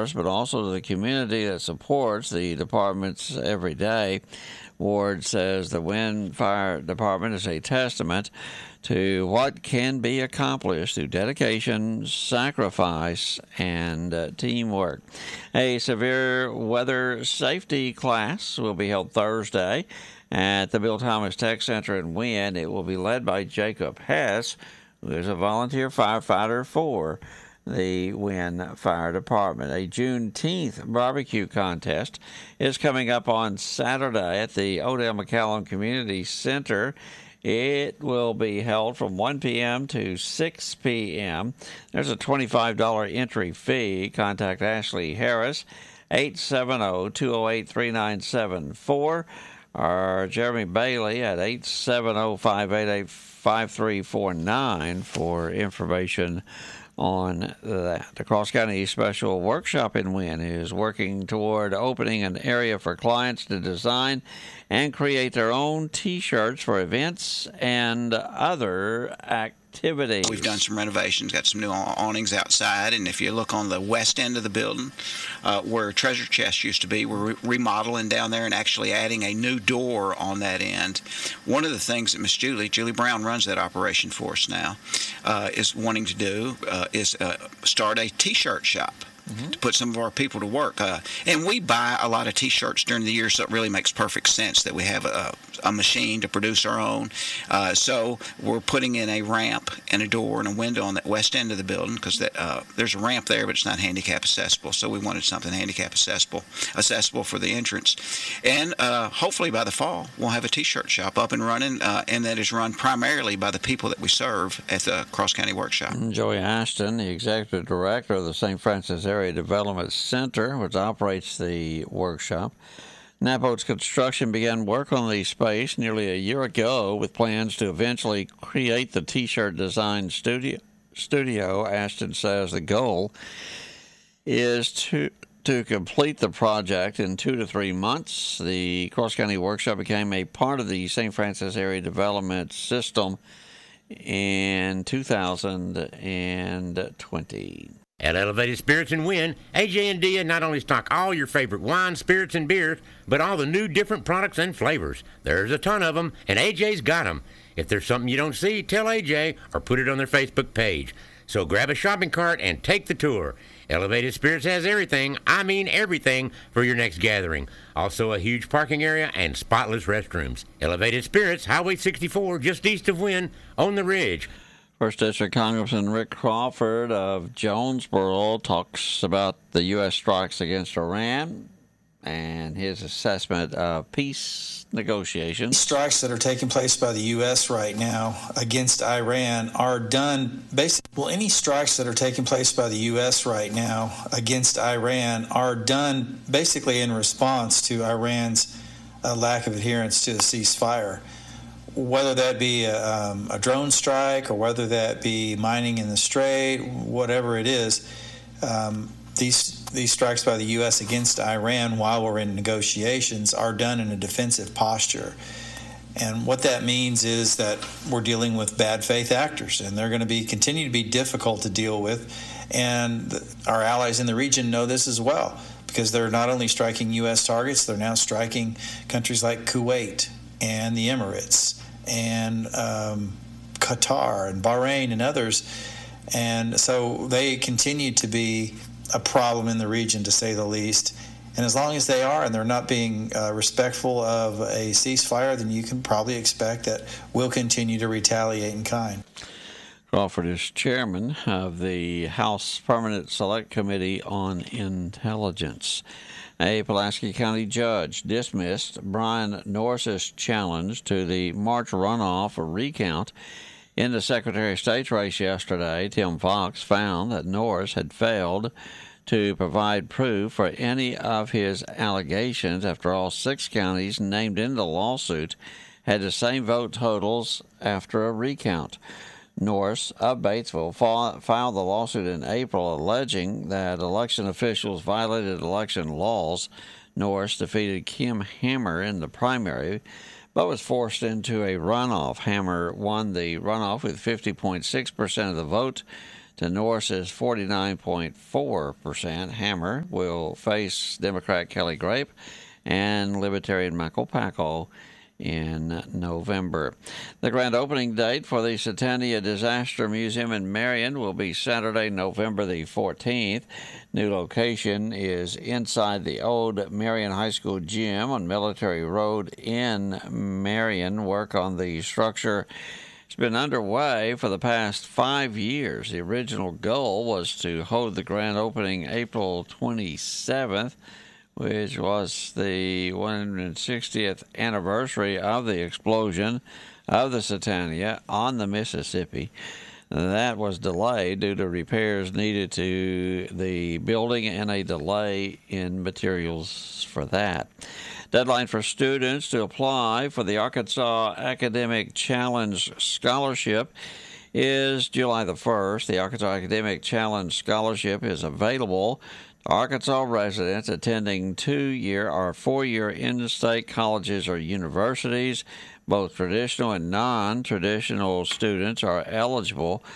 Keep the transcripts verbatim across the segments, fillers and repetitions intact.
firefighters, but also to the community that supports the departments every day. Ward says the Wynne Fire Department is a testament to what can be accomplished through dedication, sacrifice, and uh, teamwork. A severe weather safety class will be held Thursday at the Bill Thomas Tech Center in Wynne. It will be led by Jacob Hess, who is a volunteer firefighter for the Wynne Fire Department. A Juneteenth barbecue contest is coming up on Saturday at the Odell McCallum Community Center. It will be held from one p.m. to six p.m. There's a twenty-five dollars entry fee. Contact Ashley Harris, eight seven zero, two zero eight, three nine seven four, or Jeremy Bailey at eight seven zero, five eight eight, five three four nine for information on that. The Cross County Special Workshop in Wynne is working toward opening an area for clients to design and create their own T-shirts for events and other activities. We've done some renovations, got some new awnings outside, and if you look on the west end of the building, uh, where Treasure Chest used to be, we're re- remodeling down there and actually adding a new door on that end. One of the things that Miss Julie, Julie Brown runs that operation for us now, uh, is wanting to do uh, is uh, start a T-shirt shop. Mm-hmm. To put some of our people to work. Uh, and we buy a lot of T-shirts during the year, so it really makes perfect sense that we have a, a machine to produce our own. Uh, so we're putting in a ramp and a door and a window on that west end of the building because uh, there's a ramp there, but it's not handicap accessible. So we wanted something handicap accessible, accessible for the entrance. And uh, hopefully by the fall, we'll have a T-shirt shop up and running, uh, and that is run primarily by the people that we serve at the Cross County Workshop. Joey Ashton, the executive director of the Saint Francis Area Development Center, which operates the workshop. Napo's Construction began work on the space nearly a year ago with plans to eventually create the T-shirt design studio. Studio, Ashton says the goal is to to complete the project in two to three months. The Cross County Workshop became a part of the Saint Francis Area Development System in two thousand twenty. At Elevated Spirits in Wynne, A J and Dia not only stock all your favorite wines, spirits, and beers, but all the new different products and flavors. There's a ton of them, and A J's got them. If there's something you don't see, tell A J or put it on their Facebook page. So grab a shopping cart and take the tour. Elevated Spirits has everything, I mean everything, for your next gathering. Also a huge parking area and spotless restrooms. Elevated Spirits, Highway sixty-four, just east of Wynne, on the Ridge. First District Congressman Rick Crawford of Jonesboro talks about the U S strikes against Iran and his assessment of peace negotiations. Strikes that are taking place by the U S right now against Iran are done basically. Well, any strikes that are taking place by the U S right now against Iran are done basically in response to Iran's uh, lack of adherence to the ceasefire. Whether that be a, um, a drone strike or whether that be mining in the Strait, whatever it is, um, these these strikes by the U S against Iran while we're in negotiations are done in a defensive posture. And what that means is that we're dealing with bad faith actors, and they're going to be continue to be difficult to deal with. And our allies in the region know this as well, because they're not only striking U S targets, they're now striking countries like Kuwait and the Emirates and um, Qatar and Bahrain and others. And so they continue to be a problem in the region, to say the least. And as long as they are and they're not being uh, respectful of a ceasefire, then you can probably expect that we'll continue to retaliate in kind. Crawford is chairman of the House Permanent Select Committee on Intelligence. A Pulaski County judge dismissed Brian Norris's challenge to the March runoff or recount in the Secretary of State's race yesterday. Tim Fox found that Norris had failed to provide proof for any of his allegations after all six counties named in the lawsuit had the same vote totals after a recount. Norris of Batesville filed the lawsuit in April alleging that election officials violated election laws. Norris defeated Kim Hammer in the primary, but was forced into a runoff. Hammer won the runoff with fifty point six percent of the vote. to Norris's forty-nine point four percent. Hammer will face Democrat Kelly Grape and Libertarian Michael Packo in November. The grand opening date for the Satania Disaster Museum in Marion will be Saturday, November the fourteenth. New location is inside the old Marion High School gym on Military Road in Marion. Work on the structure has been underway for the past five years. The original goal was to hold the grand opening April twenty-seventh, which was the one hundred sixtieth anniversary of the explosion of the Satania on the Mississippi. That was delayed due to repairs needed to the building and a delay in materials for that. Deadline for students to apply for the Arkansas Academic Challenge Scholarship is July the first. The Arkansas Academic Challenge Scholarship is available to Arkansas residents attending two-year or four-year in-state colleges or universities. Both traditional and non-traditional students are eligible.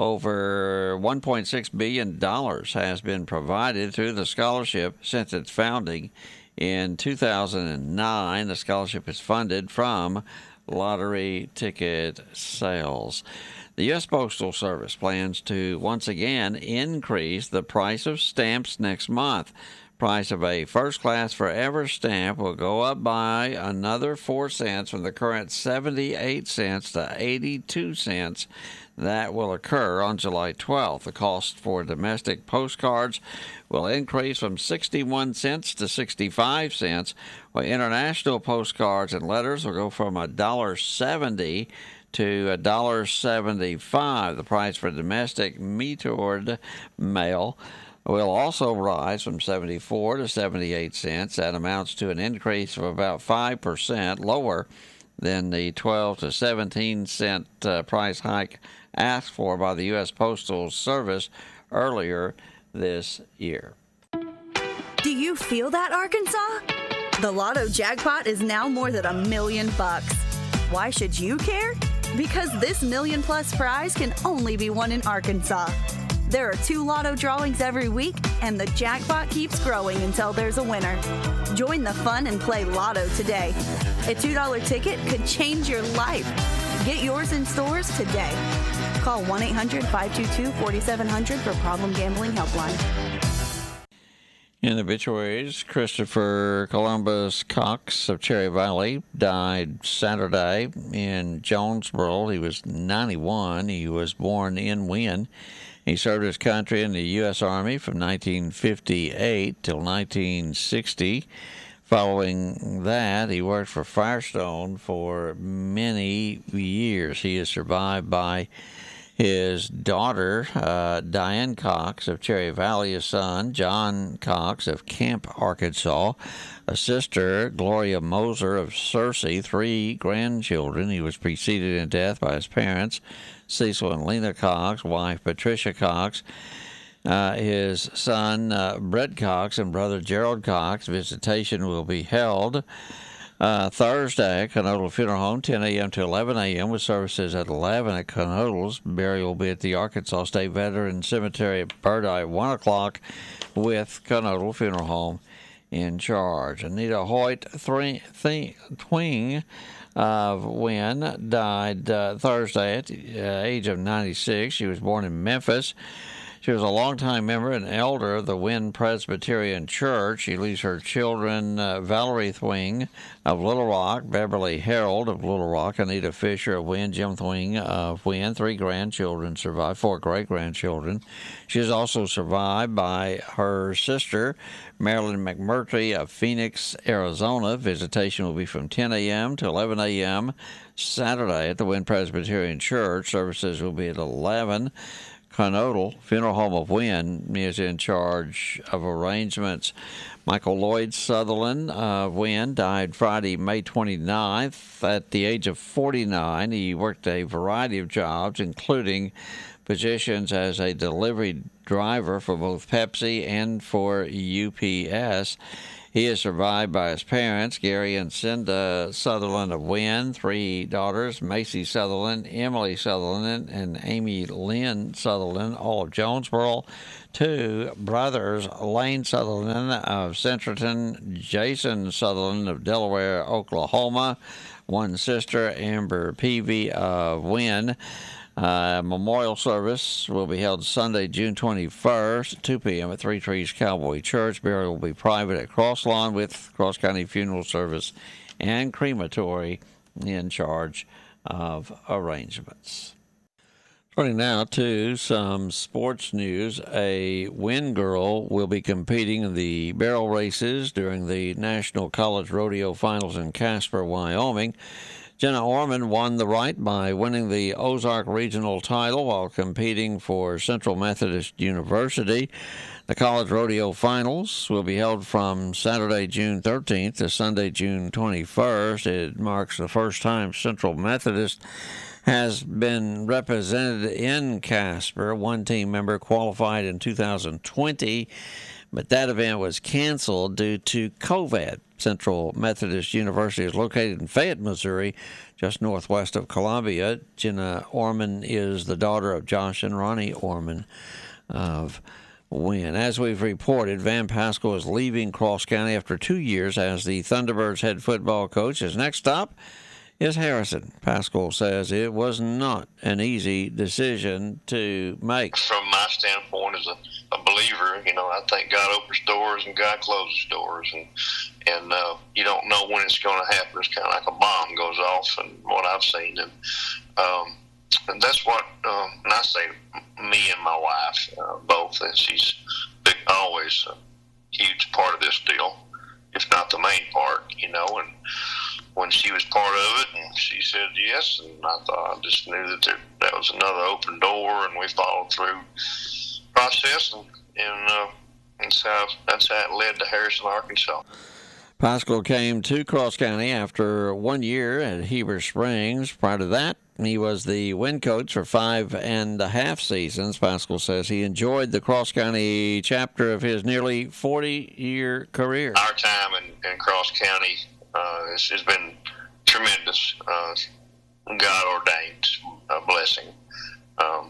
Over one point six billion dollars has been provided through the scholarship since its founding in two thousand nine. The scholarship is funded from lottery ticket sales. The U S Postal Service plans to once again increase the price of stamps next month. Price of a first-class Forever stamp will go up by another four cents from the current seventy-eight cents to eighty-two cents. That will occur on July twelfth. The cost for domestic postcards will increase from sixty-one cents to sixty-five cents, while international postcards and letters will go from one dollar and seventy cents to one dollar and seventy-five cents. The price for domestic metered mail will also rise from seventy-four to seventy-eight cents. That amounts to an increase of about five percent, lower than the twelve to seventeen cent uh, price hike asked for by the U S Postal Service earlier this year. Do you feel that, Arkansas? The Lotto jackpot is now more than a million bucks. Why should you care? Because this million plus prize can only be won in Arkansas. There are two Lotto drawings every week, and the jackpot keeps growing until there's a winner. Join the fun and play Lotto today. A two dollar ticket could change your life. Get yours in stores today. Call one eight hundred five two two four seven zero zero for Problem Gambling Helpline. In obituaries, Christopher Columbus Cox of Cherry Valley died Saturday in Jonesboro. He was ninety-one. He was born in Wynne. He served his country in the U S Army from nineteen fifty-eight till nineteen sixty. Following that, he worked for Firestone for many years. He is survived by his daughter, uh, Diane Cox of Cherry Valley, his son, John Cox of Camp, Arkansas, a sister, Gloria Moser of Searcy, three grandchildren. He was preceded in death by his parents, Cecil and Lena Cox, wife Patricia Cox, uh, his son, uh, Brett Cox, and brother Gerald Cox. Visitation will be held Uh, Thursday, Conodle Funeral Home, ten a.m. to eleven a.m. with services at eleven at Conodle's. Burial will be at the Arkansas State Veteran Cemetery at Birdi at one o'clock with Conodle Funeral Home in charge. Anita Hoyt Twing of Wynne died uh, Thursday at the uh, age of ninety-six. She was born in Memphis. She was a longtime member and elder of the Wynne Presbyterian Church. She leaves her children, uh, Valerie Thwing of Little Rock, Beverly Harold of Little Rock, Anita Fisher of Wynne, Jim Thwing of Wynne. Three grandchildren survived, four great-grandchildren. She is also survived by her sister, Marilyn McMurtry of Phoenix, Arizona. Visitation will be from ten a.m. to eleven a.m. Saturday at the Wynne Presbyterian Church. Services will be at eleven. Conodle Funeral Home of Wynne is in charge of arrangements. Michael Lloyd Sutherland of Wynne died Friday, May twenty-ninth at the age of forty-nine. He worked a variety of jobs, including positions as a delivery driver for both Pepsi and for U P S. He is survived by his parents, Gary and Cinda Sutherland of Wynn, three daughters, Macy Sutherland, Emily Sutherland, and Amy Lynn Sutherland, all of Jonesboro, two brothers, Lane Sutherland of Centerton, Jason Sutherland of Delaware, Oklahoma, one sister, Amber Peavy of Wynn. Uh, memorial service will be held Sunday, June twenty-first, at two p.m. at Three Trees Cowboy Church. Burial will be private at Cross Lawn with Cross County Funeral Service and Crematory in charge of arrangements. Turning now to some sports news. A Wynn girl will be competing in the barrel races during the National College Rodeo Finals in Casper, Wyoming. Jenna Orman won the right by winning the Ozark Regional title while competing for Central Methodist University. The College Rodeo Finals will be held from Saturday, June thirteenth to Sunday, June twenty-first. It marks the first time Central Methodist has been represented in Casper. One team member qualified in two thousand twenty, but that event was canceled due to COVID. Central Methodist University is located in Fayette, Missouri, just northwest of Columbia. Jenna Orman is the daughter of Josh and Ronnie Orman of Wynn. As we've reported, Van Pascal is leaving Cross County after two years as the Thunderbirds head football coach. His next stop is Harrison. Pascal says it was not an easy decision to make. From my standpoint as a, a believer, you know, I think God opens doors and God closes doors, and and uh, you don't know when it's going to happen. It's kind of like a bomb goes off, and what I've seen, and um, and that's what um, and I say me and my wife uh, both, and she's big, always a huge part of this deal, if not the main part, you know, and when she was part of it, and she said yes, and I thought I just knew that there, that was another open door, and we followed through the process, and, and uh, that's, how, that's how it led to Harrison, Arkansas. Pascal came to Cross County after one year at Heber Springs. Prior to that, he was the Wynn coach for five and a half seasons. Pascal says he enjoyed the Cross County chapter of his nearly forty-year career. Our time in, in Cross County Uh, it's, it's been tremendous, uh, God-ordained uh, blessing. Um,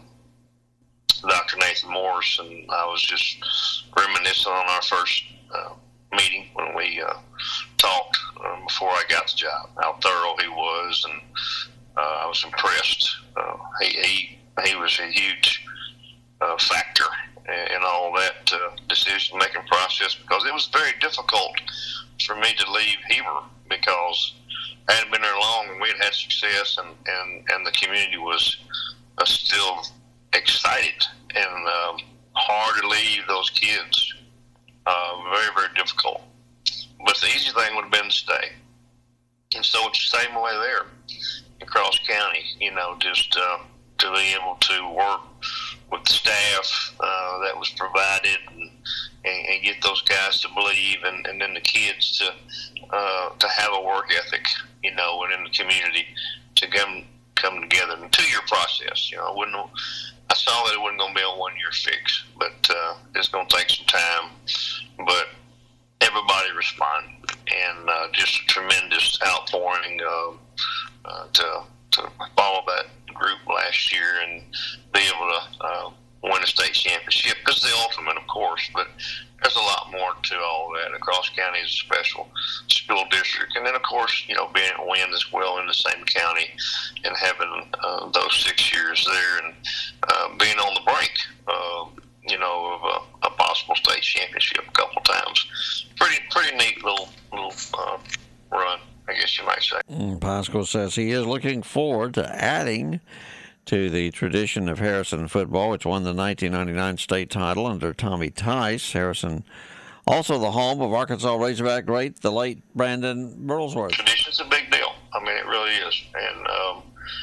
Doctor Nathan Morris and I was just reminiscing on our first uh, meeting when we uh, talked um, before I got the job, how thorough he was, and uh, I was impressed. Uh, he, he he was a huge uh, factor in, in all that uh, decision-making process, because it was very difficult for me to leave Heber, because I hadn't been there long and we had had success, and, and, and the community was uh, still excited, and um, hard to leave those kids. Uh, very, very difficult. But the easy thing would have been to stay. And so it's the same way there in Cross County, you know, just uh, to be able to work with the staff uh, that was provided, and, and, and get those guys to believe, and, and then the kids to uh, to have a work ethic, you know, and in the community to come come together. In a two-year process, you know, I wouldn't. I saw that it wasn't going to be a one-year fix, but uh, it's going to take some time. But everybody responded, and uh, just a tremendous outpouring uh, uh, to to follow that group last year and be able to uh, win a state championship. This is the ultimate, of course, but there's a lot more to all that. Cross County is a special school district, and then, of course, you know, being at Wynn as well in the same county, and having uh, those six years there, and uh, being on the brink, uh, you know, of a, a possible state championship a couple times. Pretty, pretty neat little little uh, run, I guess you might say. Pascal says he is looking forward to adding to the tradition of Harrison football, which won the nineteen ninety-nine state title under Tommy Tice. Harrison, also the home of Arkansas Razorback great, the late Brandon Burlsworth. Tradition's a big deal. I mean, it really is. And um,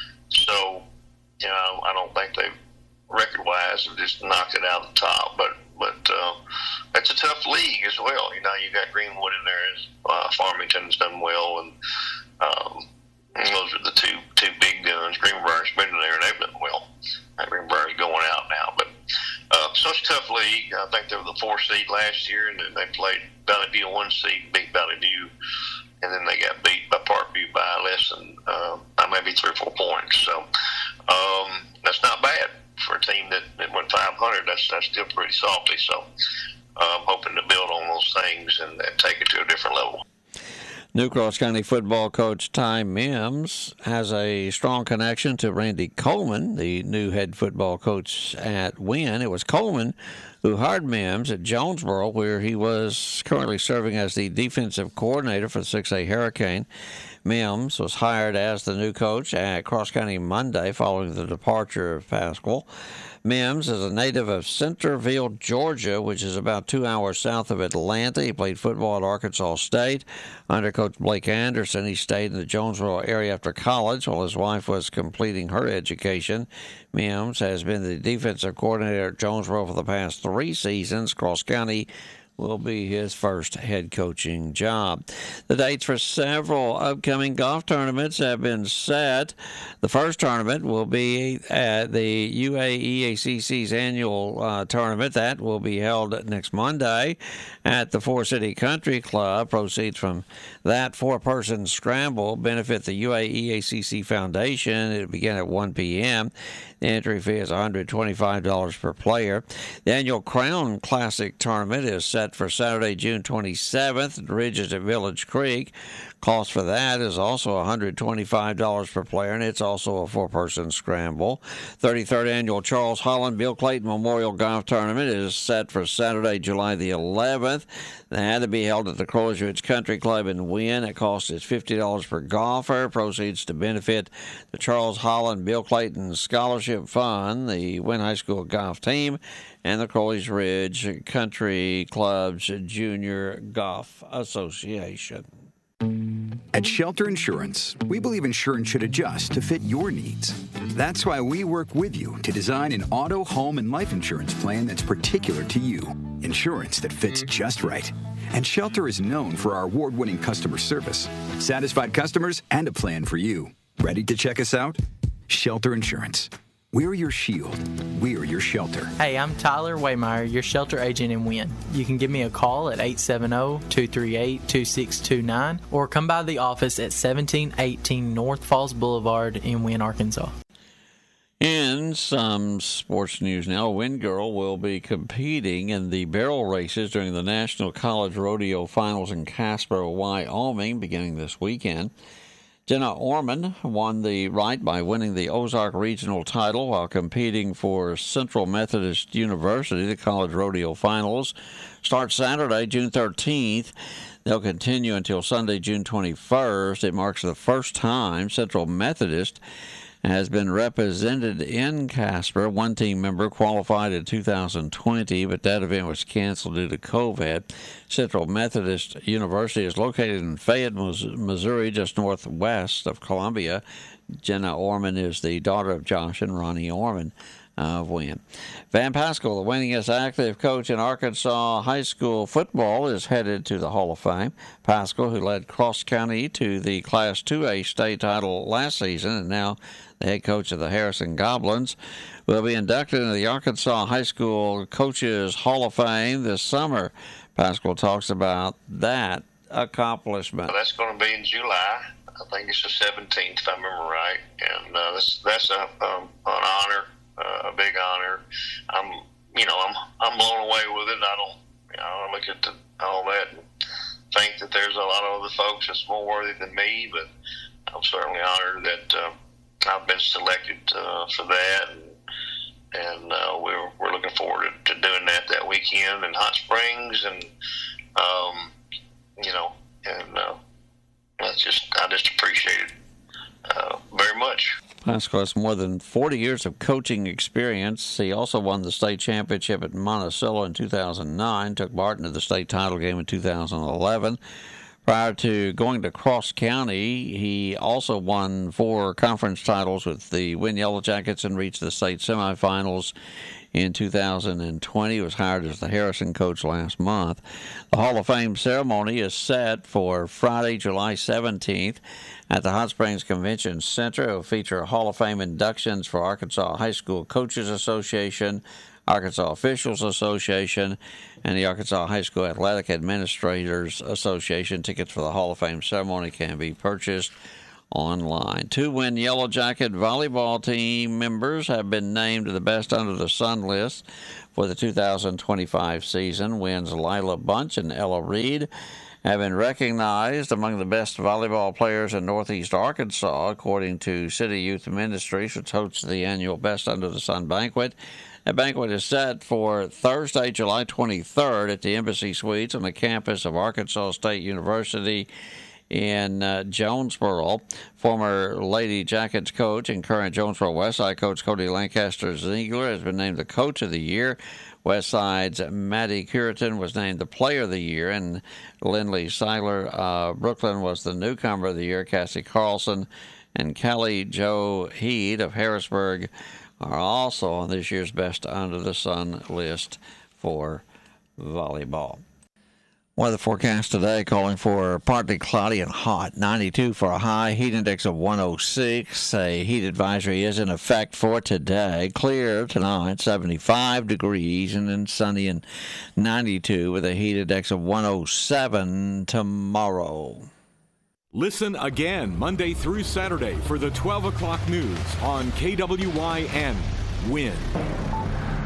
so, you know, I don't think they've, record-wise, have just knocked it out of the top. But but uh, it's a tough league as well. You know, you got Greenwood in there. Uh, Farmington's done well, and um, And those are the two two big guns. Greenbrier's been in there, and they've done well. Greenbrier's going out now, but Uh, so it's a tough league. I think they were the four seed last year, and then they played Valley View one seed, beat Valley View, and then they got beat by Parkview by less than uh, maybe three or four points. So um, that's not bad for a team that, that went five hundred. That's that's still pretty salty. So I'm hoping to build on those things and, and take it to a different level. New Cross County football coach Ty Mims has a strong connection to Randy Coleman, the new head football coach at Wynn. It was Coleman who hired Mims at Jonesboro, where he was currently serving as the defensive coordinator for the six A Hurricane. Mims was hired as the new coach at Cross County Monday following the departure of Pascal. Mims is a native of Centerville, Georgia, which is about two hours south of Atlanta. He played football at Arkansas State. Under Coach Blake Anderson, he stayed in the Jonesboro area after college while his wife was completing her education. Mims has been the defensive coordinator at Jonesboro for the past three seasons. Cross County will be his first head coaching job. The dates for several upcoming golf tournaments have been set. The first tournament will be at the U A E A C C's annual uh, tournament. That will be held next Monday at the Four City Country Club. Proceeds from that four-person scramble benefit the U A E A C C Foundation. It will begin at one p.m. The entry fee is one hundred twenty-five dollars per player. The annual Crown Classic tournament is set for Saturday, June twenty-seventh at Ridges at Village Creek. Cost for that is also one hundred twenty-five dollars per player, and it's also a four-person scramble. thirty-third Annual Charles Holland Bill Clayton Memorial Golf Tournament is set for Saturday, July the eleventh. That had to be held at the Crows Ridge Country Club in Wynn. It cost is fifty dollars per golfer. Proceeds to benefit the Charles Holland Bill Clayton Scholarship Fund, the Wynn High School golf team, and the Crowley's Ridge Country Club's Junior Golf Association. At Shelter Insurance, we believe insurance should adjust to fit your needs. That's why we work with you to design an auto, home, and life insurance plan that's particular to you. Insurance that fits just right. And Shelter is known for our award-winning customer service, satisfied customers, and a plan for you. Ready to check us out? Shelter Insurance. We're your shield. We're your shelter. Hey, I'm Tyler Waymeyer, your shelter agent in Wynn. You can give me a call at eight seven zero, two three eight, two six two nine or come by the office at seventeen eighteen North Falls Boulevard in Wynn, Arkansas. In some sports news now, a Wynn girl will be competing in the barrel races during the National College Rodeo Finals in Casper, Wyoming, beginning this weekend. Jenna Orman won the right by winning the Ozark Regional title while competing for Central Methodist University. The College Rodeo Finals start Saturday, June thirteenth. They'll continue until Sunday, June twenty-first. It marks the first time Central Methodist has been represented in Casper. One team member qualified in two thousand twenty, but that event was canceled due to COVID. Central Methodist University is located in Fayette, Missouri, just northwest of Columbia. Jenna Orman is the daughter of Josh and Ronnie Orman of Wynn. Van Pascal, the winningest active coach in Arkansas high school football, is headed to the Hall of Fame. Pascal, who led Cross County to the Class two A state title last season and now the head coach of the Harrison Goblins, will be inducted into the Arkansas High School Coaches Hall of Fame this summer. Pascal talks about that accomplishment. That's going to be in July. I think it's the seventeenth, if I remember right. And uh, that's, that's a, um, an honor. Uh, a big honor. I'm, you know, I'm I'm blown away with it. I don't, you know, I look at the, all that and think that there's a lot of other folks that's more worthy than me, but I'm certainly honored that uh, I've been selected uh, for that, and and uh, we're we're looking forward to, to doing that that weekend in Hot Springs, and um, you know, and uh, that's just I just appreciate it uh, very much. Pascal has more than forty years of coaching experience. He also won the state championship at Monticello in two thousand nine, took part in the state title game in two thousand eleven. Prior to going to Cross County, he also won four conference titles with the Wynn Yellow Jackets and reached the state semifinals in two thousand twenty. He was hired as the Harrison coach last month. The Hall of Fame ceremony is set for Friday, July seventeenth at the Hot Springs Convention Center. It will feature Hall of Fame inductions for Arkansas High School Coaches Association, Arkansas Officials Association, and the Arkansas High School Athletic Administrators Association. Tickets for the Hall of Fame ceremony can be purchased online. Two Win Yellow Jacket volleyball team members have been named to the Best Under the Sun list for the two thousand twenty-five season. Win's Lila Bunch and Ella Reed have been recognized among the best volleyball players in Northeast Arkansas, according to City Youth Ministries, which hosts the annual Best Under the Sun banquet. The banquet is set for Thursday, July twenty-third at the Embassy Suites on the campus of Arkansas State University in uh, Jonesboro. Former Lady Jackets coach and current Jonesboro Westside coach Cody Lancaster Ziegler has been named the Coach of the Year. Westside's Maddie Curitan was named the Player of the Year, and Lindley Seiler uh, Brooklyn was the Newcomer of the Year. Cassie Carlson and Kelly Jo Heed of Harrisburg are also on this year's Best Under the Sun list for volleyball. Weather forecast today calling for partly cloudy and hot. ninety-two for a high, heat index of one oh six. A heat advisory is in effect for today. Clear tonight, seventy-five degrees, and then sunny and ninety-two with a heat index of one oh seven tomorrow. Listen again Monday through Saturday for the twelve o'clock news on K W Y N. Win.